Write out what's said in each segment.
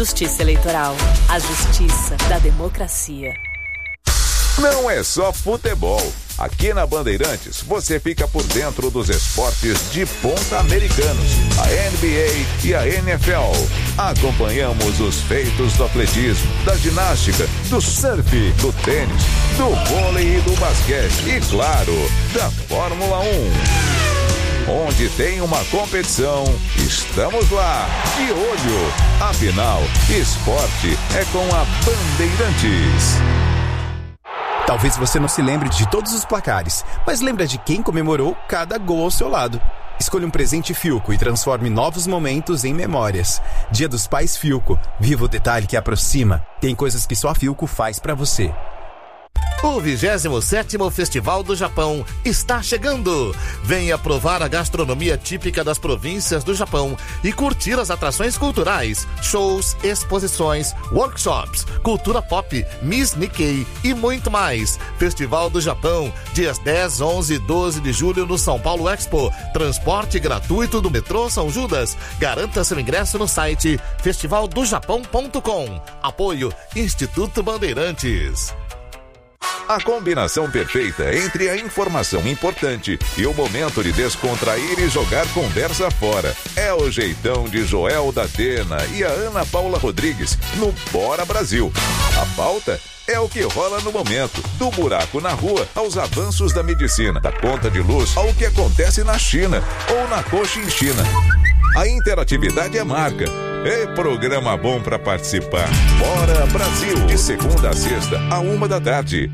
Justiça Eleitoral. A justiça da democracia. Não é só futebol. Aqui na Bandeirantes você fica por dentro dos esportes de ponta americanos, a NBA e a NFL. Acompanhamos os feitos do atletismo, da ginástica, do surf, do tênis, do vôlei e do basquete e, claro, da Fórmula 1. Onde tem uma competição, estamos lá, de olho. Afinal, esporte é com a Bandeirantes. Talvez você não se lembre de todos os placares, mas lembra de quem comemorou cada gol ao seu lado. Escolha um presente Philco e transforme novos momentos em memórias. Dia dos Pais Philco. Viva o detalhe que aproxima. Tem coisas que só a Philco faz pra você. O 27º Festival do Japão está chegando. Venha provar a gastronomia típica das províncias do Japão e curtir as atrações culturais, shows, exposições, workshops, cultura pop, Miss Nikkei e muito mais. Festival do Japão, dias 10, 11 e 12 de julho no São Paulo Expo. Transporte gratuito do metrô São Judas. Garanta seu ingresso no site festivaldojapão.com. Apoio Instituto Bandeirantes. A combinação perfeita entre a informação importante e o momento de descontrair e jogar conversa fora. É o jeitão de Joel da Atena e a Ana Paula Rodrigues no Bora Brasil. A pauta é o que rola no momento, do buraco na rua aos avanços da medicina, da conta de luz ao que acontece na China ou na Cochinchina. A interatividade é marca. É programa bom para participar. Bora Brasil, de segunda a sexta, à 13h.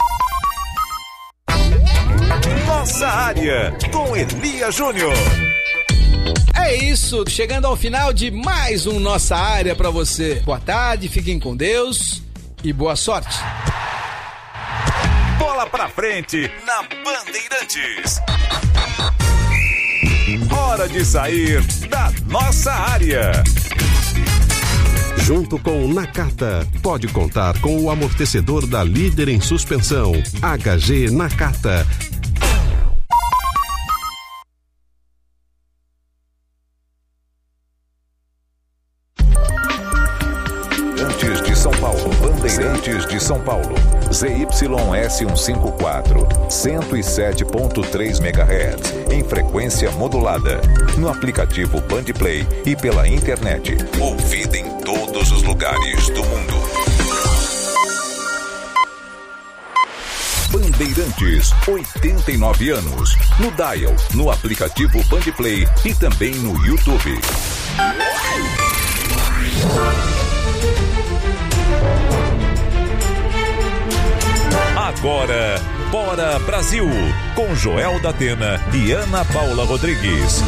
Nossa Área, com Elia Júnior. É isso, chegando ao final de mais um Nossa Área para você. Boa tarde, fiquem com Deus e boa sorte. Bola pra frente na Bandeirantes. Hora de sair da nossa área. Junto com o Nakata, pode contar com o amortecedor da líder em suspensão, HG Nakata. Bandeirantes de São Paulo, ZYS154, 107.3 MHz, em frequência modulada, no aplicativo Bandplay e pela internet, ouvida em todos os lugares do mundo. Bandeirantes, 89 anos, no dial, no aplicativo Bandplay e também no YouTube. Agora, Bora Brasil, com Joel da Atena e Ana Paula Rodrigues.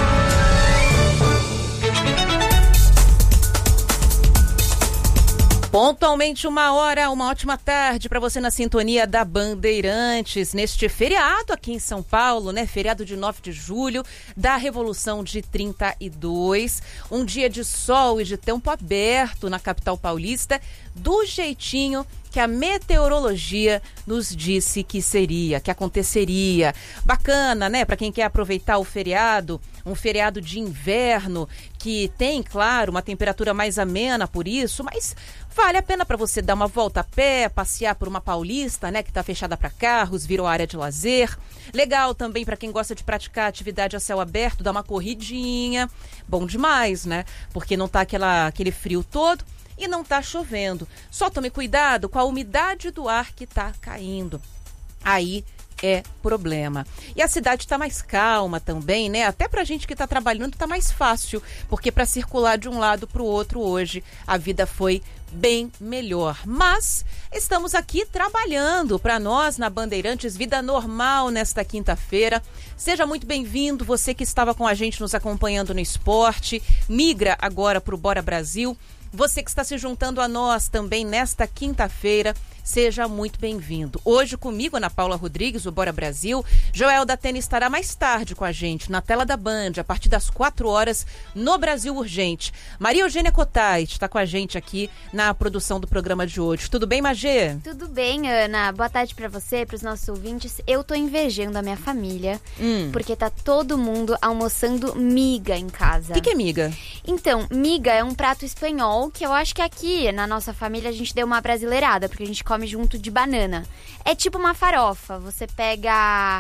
Pontualmente 1h, uma ótima tarde para você na sintonia da Bandeirantes, neste feriado aqui em São Paulo, né? Feriado de 9 de julho da Revolução de 32, um dia de sol e de tempo aberto na capital paulista, do jeitinho que a meteorologia nos disse que seria, que aconteceria. Bacana, né? Para quem quer aproveitar o feriado, um feriado de inverno que tem, claro, uma temperatura mais amena por isso, mas vale a pena para você dar uma volta a pé, passear por uma Paulista, né, que está fechada para carros, virou área de lazer. Legal também para quem gosta de praticar atividade a céu aberto, dar uma corridinha. Bom demais, né? Porque não tá aquele frio todo. E não está chovendo. Só tome cuidado com a umidade do ar que está caindo. Aí é problema. E a cidade está mais calma também, né? Até pra gente que está trabalhando está mais fácil, porque para circular de um lado para o outro hoje a vida foi bem melhor. Mas estamos aqui trabalhando para nós na Bandeirantes, vida normal nesta quinta-feira. Seja muito bem-vindo, você que estava com a gente nos acompanhando no esporte, migra agora para o Bora Brasil. Você que está se juntando a nós também nesta quinta-feira, seja muito bem-vindo. Hoje comigo, Ana Paula Rodrigues, o Bora Brasil. Joel da Atena estará mais tarde com a gente, na tela da Band, a partir das 4 horas, no Brasil Urgente. Maria Eugênia Cottai está com a gente aqui na produção do programa de hoje. Tudo bem, Magê? Tudo bem, Ana. Boa tarde pra você, pros nossos ouvintes. Eu tô invejando a minha família, porque tá todo mundo almoçando miga em casa. O que é miga? Então, miga é um prato espanhol que eu acho que aqui, na nossa família, a gente deu uma brasileirada, porque a gente come junto de banana. É tipo uma farofa. Você pega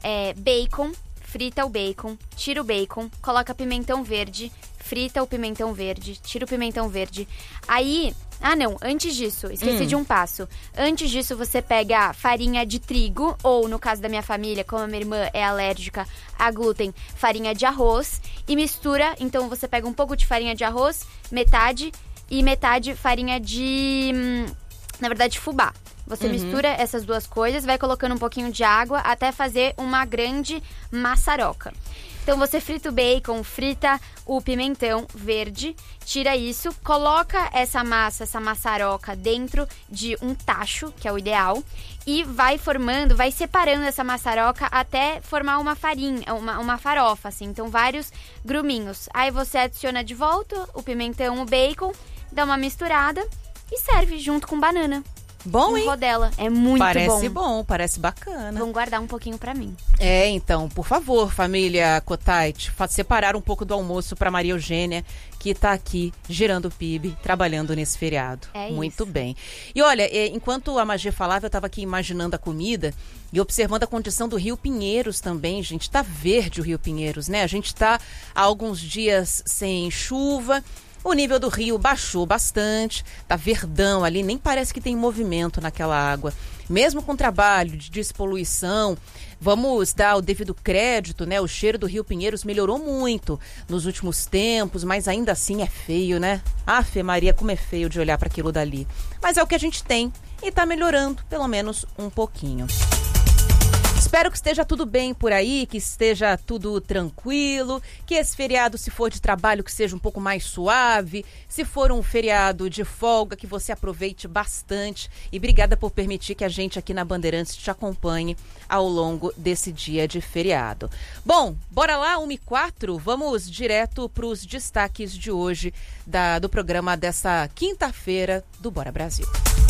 bacon, frita o bacon, tira o bacon, coloca pimentão verde, frita o pimentão verde, tira o pimentão verde. Aí... antes disso, esqueci de um passo. Antes disso, você pega farinha de trigo, ou no caso da minha família, como a minha irmã é alérgica a glúten, farinha de arroz, e mistura. Então, você pega um pouco de farinha de arroz, metade, e metade farinha de, na verdade, fubá. Você mistura essas duas coisas, vai colocando um pouquinho de água até fazer uma grande maçaroca. Então, você frita o bacon, frita o pimentão verde, tira isso, coloca essa maçaroca dentro de um tacho, que é o ideal, e vai separando essa maçaroca até formar uma farinha, uma farofa, assim. Então, vários gruminhos. Aí, você adiciona de volta o pimentão, o bacon, dá uma misturada e serve junto com banana. Bom, hein? Rodela. É muito Parece bom, parece bacana. Vamos guardar um pouquinho pra mim. Então, por favor, família Cottai, separar um pouco do almoço pra Maria Eugênia, que tá aqui girando o PIB, trabalhando nesse feriado. Muito bem. E olha, enquanto a Magê falava, eu tava aqui imaginando a comida e observando a condição do Rio Pinheiros também, gente. Tá verde o Rio Pinheiros, né? A gente tá há alguns dias sem chuva. O nível do rio baixou bastante, tá verdão ali, nem parece que tem movimento naquela água. Mesmo com trabalho de despoluição, vamos dar o devido crédito, né? O cheiro do Rio Pinheiros melhorou muito nos últimos tempos, mas ainda assim é feio, né? Afe Maria, como é feio de olhar para aquilo dali. Mas é o que a gente tem e tá melhorando, pelo menos um pouquinho. Espero que esteja tudo bem por aí, que esteja tudo tranquilo, que esse feriado, se for de trabalho, que seja um pouco mais suave, se for um feriado de folga, que você aproveite bastante. E obrigada por permitir que a gente aqui na Bandeirantes te acompanhe ao longo desse dia de feriado. Bom, bora lá, 1h04, vamos direto para os destaques de hoje do programa dessa quinta-feira do Bora Brasil.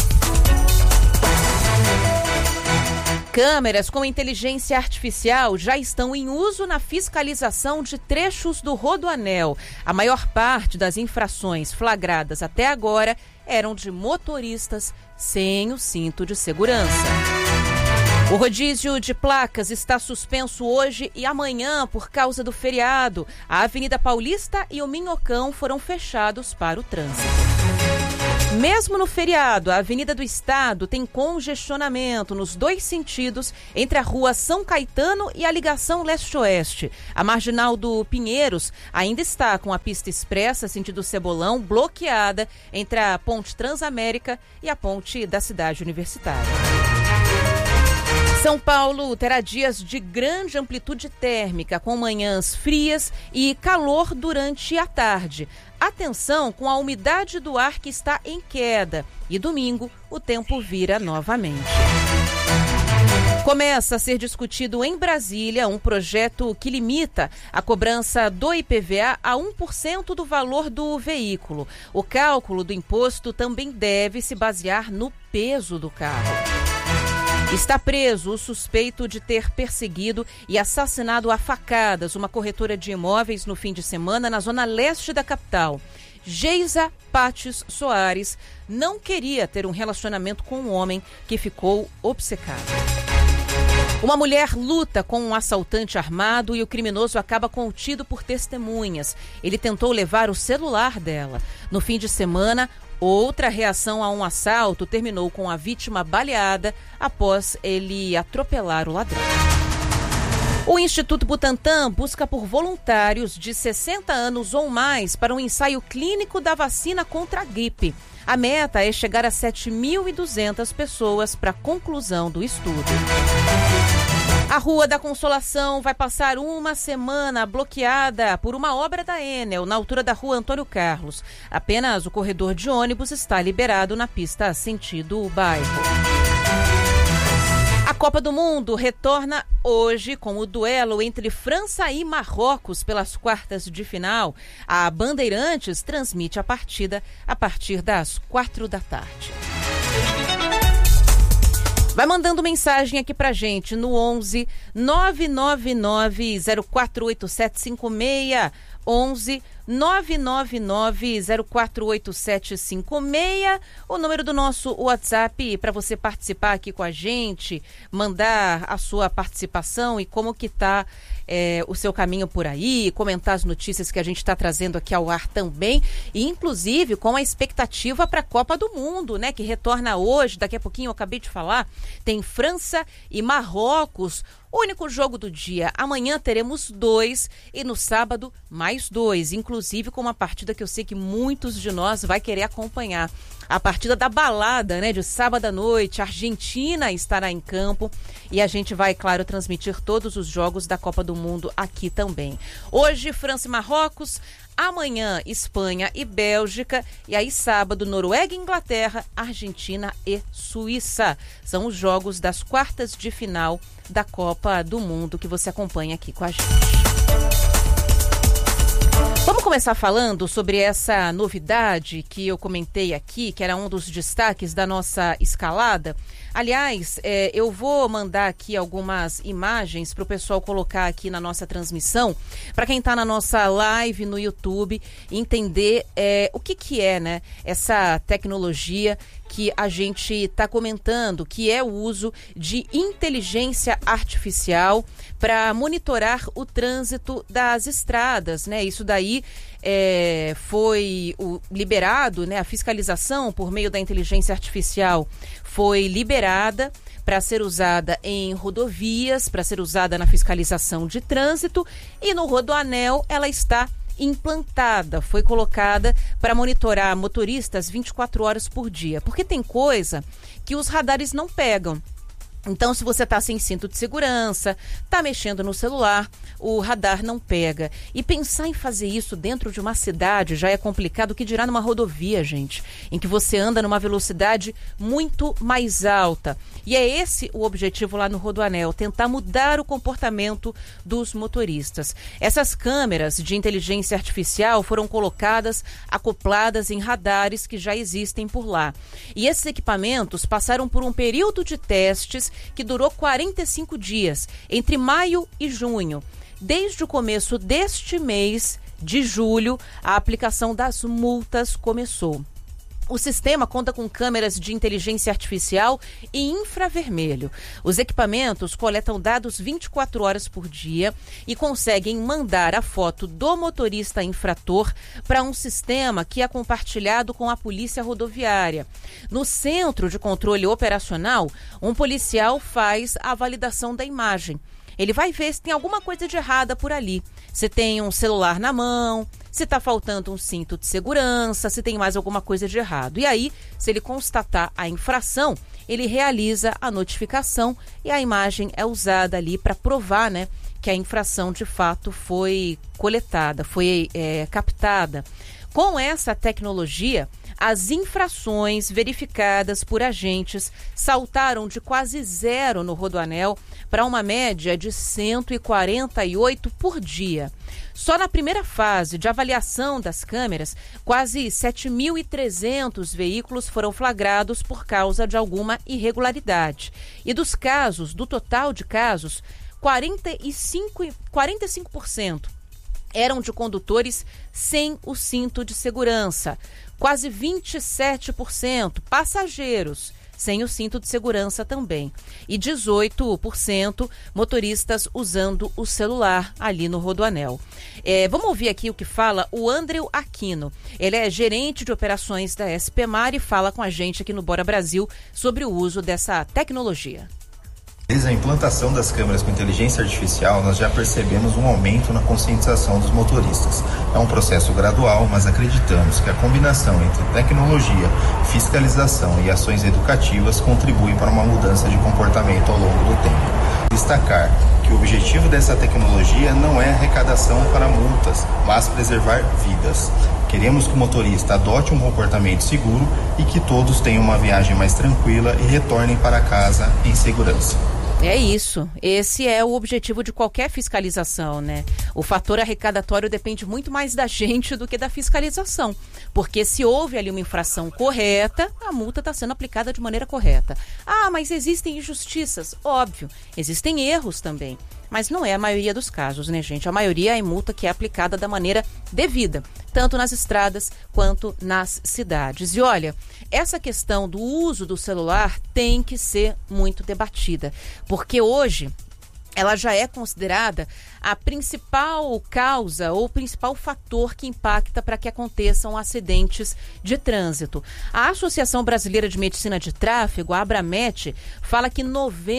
Câmeras com inteligência artificial já estão em uso na fiscalização de trechos do Rodoanel. A maior parte das infrações flagradas até agora eram de motoristas sem o cinto de segurança. O rodízio de placas está suspenso hoje e amanhã por causa do feriado. A Avenida Paulista e o Minhocão foram fechados para o trânsito. Mesmo no feriado, a Avenida do Estado tem congestionamento nos dois sentidos entre a Rua São Caetano e a ligação leste-oeste. A Marginal do Pinheiros ainda está com a pista expressa sentido Cebolão bloqueada entre a Ponte Transamérica e a Ponte da Cidade Universitária. São Paulo terá dias de grande amplitude térmica, com manhãs frias e calor durante a tarde. Atenção com a umidade do ar que está em queda. E domingo, o tempo vira novamente. Começa a ser discutido em Brasília um projeto que limita a cobrança do IPVA a 1% do valor do veículo. O cálculo do imposto também deve se basear no peso do carro. Está preso o suspeito de ter perseguido e assassinado a facadas uma corretora de imóveis no fim de semana na zona leste da capital. Geisa Pates Soares não queria ter um relacionamento com um homem que ficou obcecado. Uma mulher luta com um assaltante armado e o criminoso acaba contido por testemunhas. Ele tentou levar o celular dela. No fim de semana, outra reação a um assalto terminou com a vítima baleada após ele atropelar o ladrão. O Instituto Butantan busca por voluntários de 60 anos ou mais para um ensaio clínico da vacina contra a gripe. A meta é chegar a 7.200 pessoas para a conclusão do estudo. A Rua da Consolação vai passar uma semana bloqueada por uma obra da Enel, na altura da Rua Antônio Carlos. Apenas o corredor de ônibus está liberado na pista sentido bairro. A Copa do Mundo retorna hoje com o duelo entre França e Marrocos pelas quartas de final. A Bandeirantes transmite a partida a partir das 16h. Vai mandando mensagem aqui pra gente no 11 999 048756, 11 999 048756, o número do nosso WhatsApp para você participar aqui com a gente, mandar a sua participação e como que tá o seu caminho por aí, comentar as notícias que a gente está trazendo aqui ao ar também, e inclusive com a expectativa para a Copa do Mundo, né, que retorna hoje. Daqui a pouquinho, eu acabei de falar, tem França e Marrocos, único jogo do dia. Amanhã teremos 2 e no sábado mais 2, inclusive com uma partida que eu sei que muitos de nós vai querer acompanhar. A partida da balada, né, de sábado à noite. A Argentina estará em campo e a gente vai, claro, transmitir todos os jogos da Copa do Mundo aqui também. Hoje, França e Marrocos. Amanhã, Espanha e Bélgica. E aí, sábado, Noruega e Inglaterra, Argentina e Suíça. São os jogos das quartas de final da Copa do Mundo que você acompanha aqui com a gente. Vamos começar falando sobre essa novidade que eu comentei aqui, que era um dos destaques da nossa escalada. Aliás, eu vou mandar aqui algumas imagens para o pessoal colocar aqui na nossa transmissão, para quem está na nossa live no YouTube entender o que é, né, essa tecnologia que a gente está comentando, que é o uso de inteligência artificial para monitorar o trânsito das estradas, né? Isso daí foi liberado, né? A fiscalização por meio da inteligência artificial foi liberada para ser usada em rodovias, para ser usada na fiscalização de trânsito, e no Rodoanel ela está implantada, foi colocada para monitorar motoristas 24 horas por dia, porque tem coisa que os radares não pegam. Então, se você está sem cinto de segurança, está mexendo no celular, o radar não pega. E pensar em fazer isso dentro de uma cidade já é complicado, o que dirá numa rodovia, gente, em que você anda numa velocidade muito mais alta. E é esse o objetivo lá no Rodoanel, tentar mudar o comportamento dos motoristas. Essas câmeras de inteligência artificial foram colocadas, acopladas em radares que já existem por lá. E esses equipamentos passaram por um período de testes que durou 45 dias, entre maio e junho. Desde o começo deste mês de julho, a aplicação das multas começou. O sistema conta com câmeras de inteligência artificial e infravermelho. Os equipamentos coletam dados 24 horas por dia e conseguem mandar a foto do motorista infrator para um sistema que é compartilhado com a Polícia Rodoviária. No Centro de Controle Operacional, um policial faz a validação da imagem. Ele vai ver se tem alguma coisa de errada por ali. Se tem um celular na mão, se está faltando um cinto de segurança, se tem mais alguma coisa de errado. E aí, se ele constatar a infração, ele realiza a notificação e a imagem é usada ali para provar, né, que a infração de fato foi coletada, foi captada. Com essa tecnologia, as infrações verificadas por agentes saltaram de quase zero no Rodoanel para uma média de 148 por dia. Só na primeira fase de avaliação das câmeras, quase 7.300 veículos foram flagrados por causa de alguma irregularidade. E dos casos, do total de casos, 45% eram de condutores sem o cinto de segurança. Quase 27% passageiros sem o cinto de segurança também. E 18% motoristas usando o celular ali no Rodoanel. Vamos ouvir aqui o que fala o Andreu Aquino. Ele é gerente de operações da SPMar e fala com a gente aqui no Bora Brasil sobre o uso dessa tecnologia. Desde a implantação das câmeras com inteligência artificial, nós já percebemos um aumento na conscientização dos motoristas. É um processo gradual, mas acreditamos que a combinação entre tecnologia, fiscalização e ações educativas contribui para uma mudança de comportamento ao longo do tempo. Destacar que o objetivo dessa tecnologia não é arrecadação para multas, mas preservar vidas. Queremos que o motorista adote um comportamento seguro e que todos tenham uma viagem mais tranquila e retornem para casa em segurança. É isso. Esse é o objetivo de qualquer fiscalização, né? O fator arrecadatório depende muito mais da gente do que da fiscalização. Porque se houve ali uma infração correta, a multa está sendo aplicada de maneira correta. Ah, mas existem injustiças? Óbvio. Existem erros também. Mas não é a maioria dos casos, né, gente? A maioria é multa que é aplicada da maneira devida, tanto nas estradas quanto nas cidades. E olha, essa questão do uso do celular tem que ser muito debatida, porque hoje ela já é considerada a principal causa ou principal fator que impacta para que aconteçam acidentes de trânsito. A Associação Brasileira de Medicina de Tráfego, a Abramet, fala que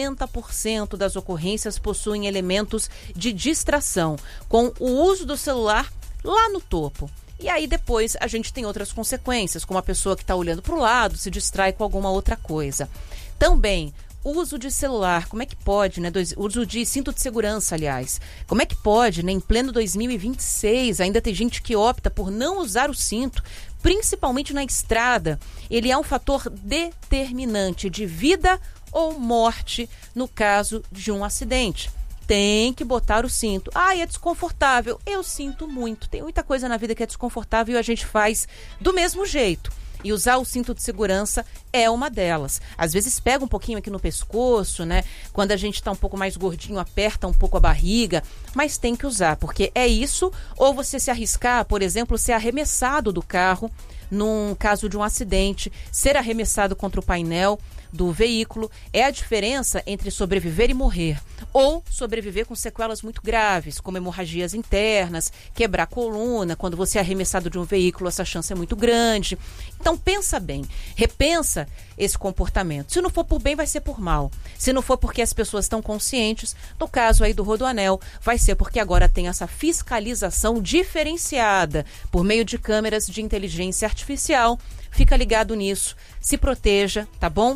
90% das ocorrências possuem elementos de distração, com o uso do celular lá no topo. E aí depois a gente tem outras consequências, como a pessoa que está olhando para o lado se distrai com alguma outra coisa. Também uso de celular, como é que pode, né? Uso de cinto de segurança, aliás. Como é que pode, né? Em pleno 2026, ainda tem gente que opta por não usar o cinto, principalmente na estrada. Ele é um fator determinante de vida ou morte no caso de um acidente. Tem que botar o cinto. Ah, é desconfortável. Eu sinto muito. Tem muita coisa na vida que é desconfortável e a gente faz do mesmo jeito. E usar o cinto de segurança é uma delas. Às vezes pega um pouquinho aqui no pescoço, né? Quando a gente está um pouco mais gordinho, aperta um pouco a barriga. Mas tem que usar, porque é isso. Ou você se arriscar, por exemplo, ser arremessado do carro num caso de um acidente, ser arremessado contra o painel do veículo. É a diferença entre sobreviver e morrer, ou sobreviver com sequelas muito graves, como hemorragias internas, quebrar a coluna. Quando você é arremessado de um veículo, essa chance é muito grande. Então pensa bem, repensa esse comportamento. Se não for por bem, vai ser por mal. Se não for porque as pessoas estão conscientes, no caso aí do Rodoanel, vai ser porque agora tem essa fiscalização diferenciada por meio de câmeras de inteligência artificial. Fica ligado nisso, se proteja, tá bom?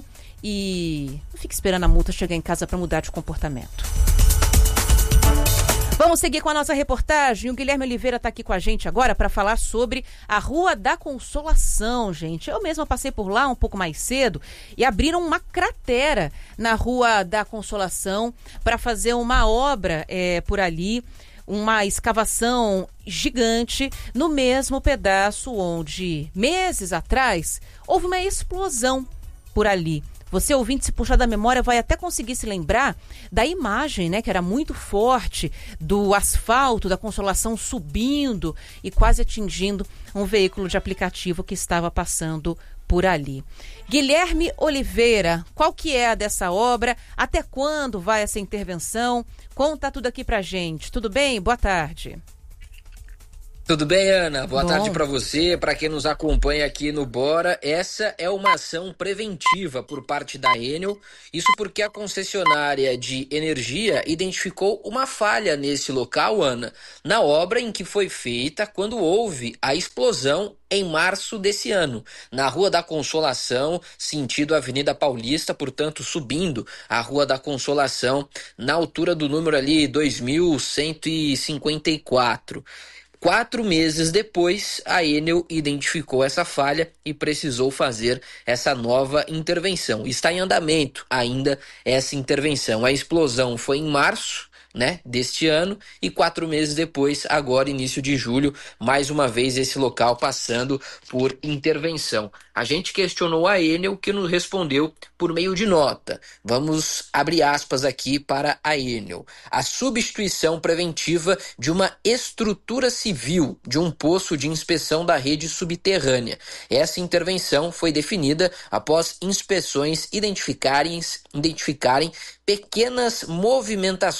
E não fique esperando a multa chegar em casa para mudar de comportamento. Vamos seguir com a nossa reportagem. O Guilherme Oliveira está aqui com a gente agora para falar sobre a Rua da Consolação, gente. Eu mesma passei por lá um pouco mais cedo e abriram uma cratera na Rua da Consolação para fazer uma obra por ali, uma escavação gigante no mesmo pedaço onde, meses atrás, houve uma explosão por ali. Você, ouvinte, se puxar da memória, vai até conseguir se lembrar da imagem, né, que era muito forte, do asfalto, da Consolação subindo e quase atingindo um veículo de aplicativo que estava passando por ali. Guilherme Oliveira, qual que é a dessa obra? Até quando vai essa intervenção? Conta tudo aqui pra gente. Tudo bem? Boa tarde. Tudo bem, Ana? Boa tarde para você, para quem nos acompanha aqui no Bora. Essa é uma ação preventiva por parte da Enel, isso porque a concessionária de energia identificou uma falha nesse local, Ana, na obra em que foi feita quando houve a explosão em março desse ano, na Rua da Consolação, sentido Avenida Paulista, portanto subindo a Rua da Consolação, na altura do número ali 2154. 4 meses depois, a Enel identificou essa falha e precisou fazer essa nova intervenção. Está em andamento ainda essa intervenção. A explosão foi em março, né, deste ano, e 4 meses depois, agora início de julho, mais uma vez esse local passando por intervenção. A gente questionou a Enel, que nos respondeu por meio de nota. Vamos abrir aspas aqui para a Enel. A substituição preventiva de uma estrutura civil de um poço de inspeção da rede subterrânea. Essa intervenção foi definida após inspeções identificarem pequenas movimentações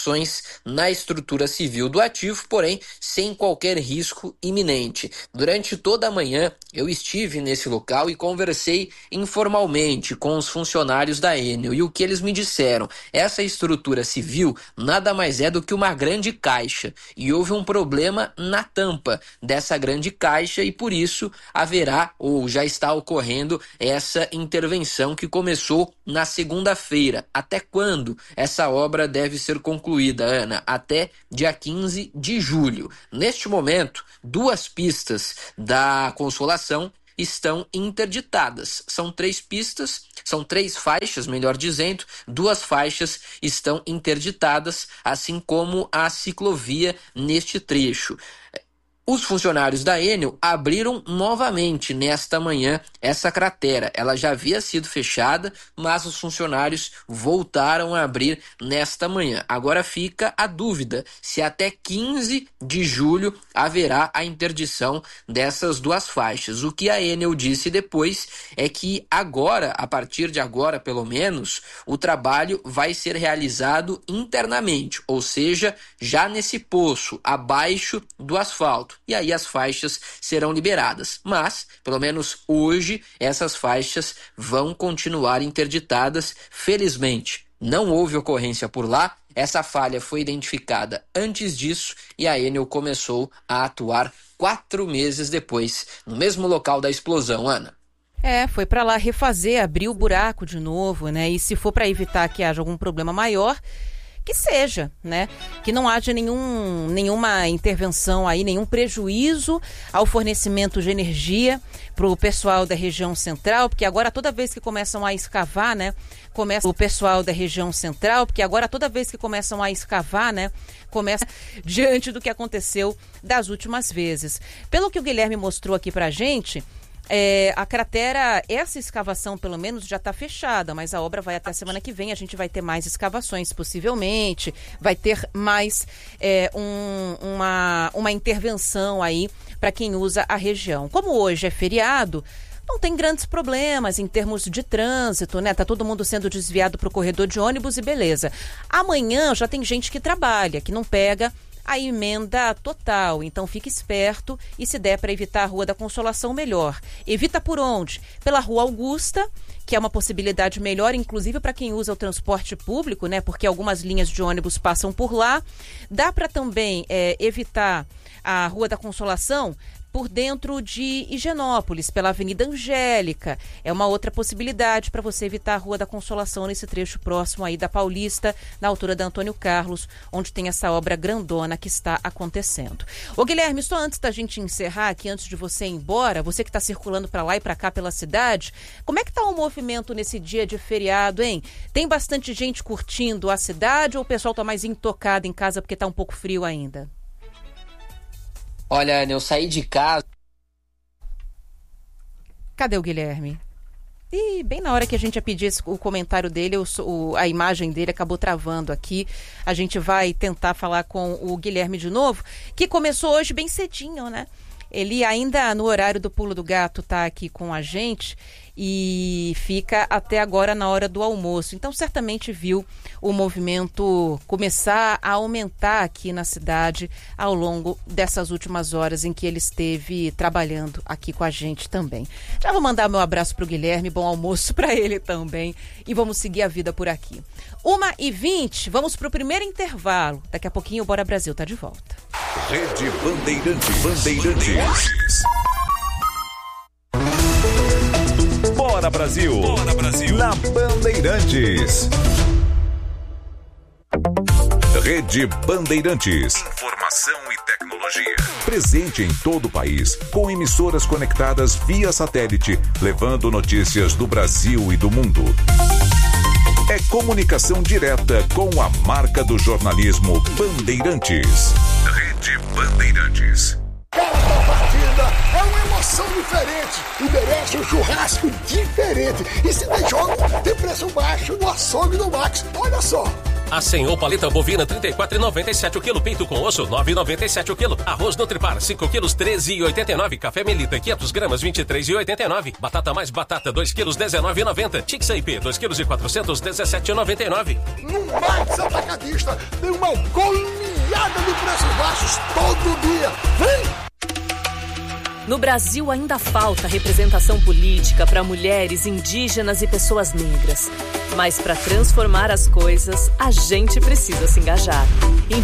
na estrutura civil do ativo, porém sem qualquer risco iminente. Durante toda a manhã eu estive nesse local e conversei informalmente com os funcionários da Enel, e o que eles me disseram: essa estrutura civil nada mais é do que uma grande caixa, e houve um problema na tampa dessa grande caixa e por isso haverá ou já está ocorrendo essa intervenção que começou na segunda-feira. Até quando essa obra deve ser concluída, Ana? Até dia 15 de julho. Neste momento, 2 pistas da Consolação estão interditadas. São 3 pistas, são 3 faixas, melhor dizendo, 2 faixas estão interditadas, assim como a ciclovia neste trecho. Os funcionários da Enel abriram novamente nesta manhã essa cratera. Ela já havia sido fechada, mas os funcionários voltaram a abrir nesta manhã. Agora fica a dúvida se até 15 de julho haverá a interdição dessas 2 faixas. O que a Enel disse depois é que agora, a partir de agora pelo menos, o trabalho vai ser realizado internamente, ou seja, já nesse poço, abaixo do asfalto. E aí as faixas serão liberadas. Mas, pelo menos hoje, essas faixas vão continuar interditadas. Felizmente, não houve ocorrência por lá. Essa falha foi identificada antes disso e a Enel começou a atuar 4 meses depois, no mesmo local da explosão, Ana. Foi para lá refazer, abrir o buraco de novo, né? E se for para evitar que haja algum problema maior, que seja, né? Que não haja nenhuma intervenção aí, nenhum prejuízo ao fornecimento de energia para o pessoal da região central, porque agora toda vez que começam a escavar, né? Começa diante do que aconteceu das últimas vezes. Pelo que o Guilherme mostrou aqui pra gente, a cratera, essa escavação pelo menos já está fechada, mas a obra vai até a semana que vem, a gente vai ter mais escavações possivelmente, vai ter mais uma intervenção aí para quem usa a região. Como hoje é feriado, não tem grandes problemas em termos de trânsito, né? Tá todo mundo sendo desviado para o corredor de ônibus e beleza. Amanhã já tem gente que trabalha, que não pega a emenda total, então fique esperto e se der para evitar a Rua da Consolação, melhor. Evita por onde? Pela Rua Augusta, que é uma possibilidade melhor, inclusive para quem usa o transporte público, né? Porque algumas linhas de ônibus passam por lá. Dá para também evitar a Rua da Consolação por dentro de Higienópolis, pela Avenida Angélica. É uma outra possibilidade para você evitar a Rua da Consolação nesse trecho próximo aí da Paulista, na altura da Antônio Carlos, onde tem essa obra grandona que está acontecendo. Ô Guilherme, só antes da gente encerrar aqui, antes de você ir embora, você que está circulando para lá e para cá pela cidade, como é que está o movimento nesse dia de feriado, hein? Tem bastante gente curtindo a cidade ou o pessoal está mais intocado em casa porque está um pouco frio ainda? Olha, Ana, eu saí de casa. Cadê o Guilherme? E bem na hora que a gente ia pedir o comentário dele, a imagem dele acabou travando aqui. A gente vai tentar falar com o Guilherme de novo, que começou hoje bem cedinho, né? Ele ainda no horário do pulo do gato tá aqui com a gente e fica até agora na hora do almoço. Então certamente viu o movimento começar a aumentar aqui na cidade ao longo dessas últimas horas em que ele esteve trabalhando aqui com a gente também. Já vou mandar meu abraço pro Guilherme, bom almoço para ele também e vamos seguir a vida por aqui. 1h20, vamos pro primeiro intervalo. Daqui a pouquinho o Bora Brasil tá de volta. Rede Bandeirantes. Bora Brasil. Bora Brasil. Na Bandeirantes. Rede Bandeirantes. Informação e tecnologia. Presente em todo o país, com emissoras conectadas via satélite, levando notícias do Brasil e do mundo. É comunicação direta com a marca do jornalismo Bandeirantes. Rede Bandeirantes. Cada partida é uma emoção diferente e merece um churrasco diferente. E se tem jogo, tem preço baixo no açougue do Max. Olha só. A100 ou paleta bovina 34,97 o quilo. Peito com osso 9,97 o quilo. Arroz Nutripar 5 quilos 13,89. Café Melita 500 gramas 23,89. Batata mais batata 2 quilos 19,90. Tixa IP 2 quilos e 400 17,99. No Max Atacadista tem uma goleada de preços baixos todo dia. Vem! No Brasil ainda falta representação política para mulheres, indígenas e pessoas negras. Mas para transformar as coisas, a gente precisa se engajar. Em